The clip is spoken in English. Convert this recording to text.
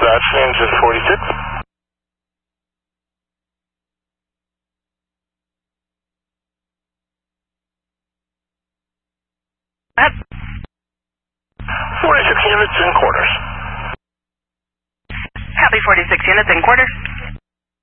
engine 46. At 46 units in quarters. Copy 46 units in quarters.